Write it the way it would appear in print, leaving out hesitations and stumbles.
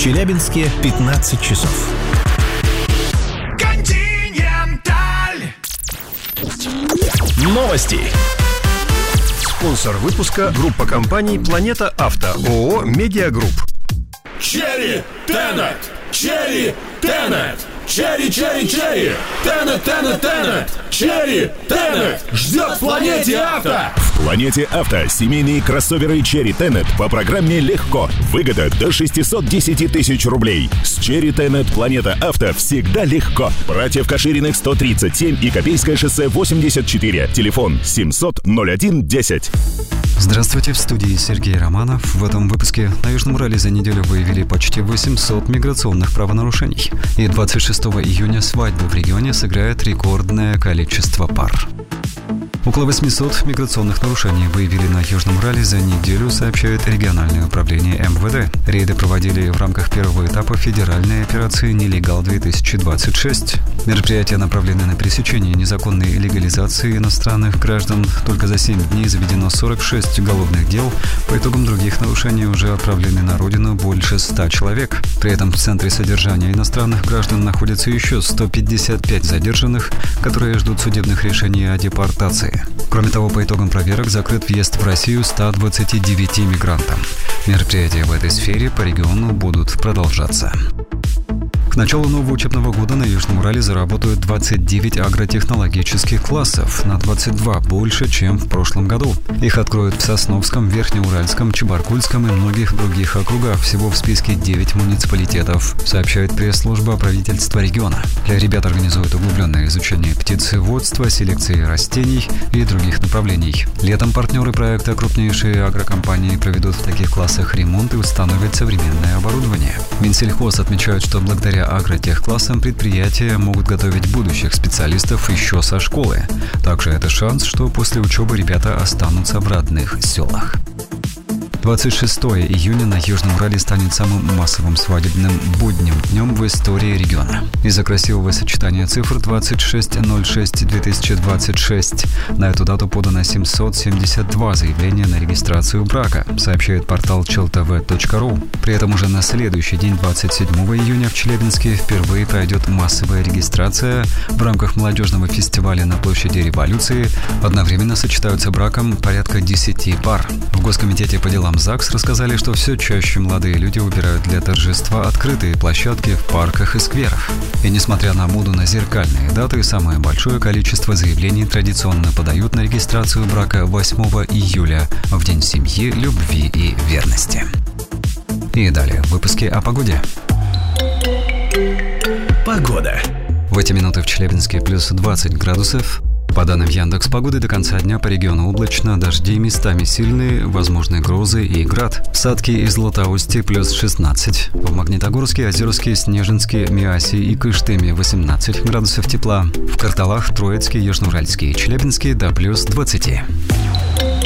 Челябинске 15 часов. Континенталь. Новости. Спонсор выпуска — группа компаний «Планета Авто», ООО «Медиагрупп». Черри Тенет! Черри Тенет! Черри, черри, черри! Тенет, Тенет, Тенет! Черри Тенет! Ждет в «Планете Авто». В «Планете Авто» семейные кроссоверы Cherry Tenet по программе «Легко». Выгода до 610 тысяч рублей. С Cherry Tenet «Планета Авто» всегда легко. Братьев Кашириных 137 и Копейское шоссе 84. Телефон 700-01-10. Здравствуйте, в студии Сергей Романов. В этом выпуске на Южном Урале за неделю выявили почти 800 миграционных правонарушений. И 26 июня свадьбу в регионе сыграет рекордное количество пар. Около 800 миграционных нарушений выявили на Южном Урале за неделю, сообщает региональное управление МВД. Рейды проводили в рамках первого этапа федеральной операции «Нелегал-2026». Мероприятия направлены на пресечение незаконной легализации иностранных граждан. Только за 7 дней заведено 46 уголовных дел. По итогам других нарушений уже отправлены на родину больше 100 человек. При этом в центре содержания иностранных граждан находится еще 155 задержанных, которые ждут судебных решений о депортации. Кроме того, по итогам проверок закрыт въезд в Россию 129 мигрантам. Мероприятия в этой сфере по региону будут продолжаться. К началу нового учебного года на Южном Урале заработают 29 агротехнологических классов, на 22 больше, чем в прошлом году. Их откроют в Сосновском, Верхнеуральском, Чебаркульском и многих других округах. Всего в списке 9 муниципалитетов, сообщает пресс-служба правительства региона. Для ребят организуют углубленное изучение птицеводства, селекции растений и других направлений. Летом партнеры проекта, крупнейшие агрокомпании, проведут в таких классах ремонт и установят современное оборудование. Минсельхоз отмечает, что благодаря агротехклассам предприятия могут готовить будущих специалистов еще со школы. Также это шанс, что после учебы ребята останутся в родных селах. 26 июня на Южном Урале станет самым массовым свадебным будним днем в истории региона. Из-за красивого сочетания цифр 26.06.2026 на эту дату подано 772 заявления на регистрацию брака, сообщает портал cheltv.ru. При этом уже на следующий день, 27 июня, в Челябинске впервые пройдет массовая регистрация в рамках молодежного фестиваля на площади Революции. Одновременно сочетаются браком порядка 10 пар. В Госкомитете по делам ЗАГС рассказали, что все чаще молодые люди выбирают для торжества открытые площадки в парках и скверах. И несмотря на моду на зеркальные даты, самое большое количество заявлений традиционно подают на регистрацию брака 8 июля, в День семьи, любви и верности. И далее в выпуске о погоде. Погода. В эти минуты в Челябинске плюс 20 градусов. По данным Яндекс.Погоды, до конца дня по региону облачно, дожди местами сильные, возможны грозы и град. В Садке и Златоусте плюс 16. В Магнитогорске, Озерске, Снежинске, Миасе и Кыштыме 18 градусов тепла. В Карталах, Троицке, Южноуральске и Челябинске до плюс 20.